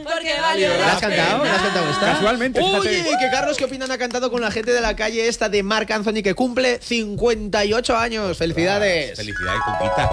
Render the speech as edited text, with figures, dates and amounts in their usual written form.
porque valió ¿La has cantado? ¿La has cantado esta? Casualmente, Oye, fíjate. que Carlos, ¿qué opinan? Ha cantado con la gente de la calle esta de Marc Anthony, que cumple 58 años. ¡Felicidades! Felicidades, Cuquita.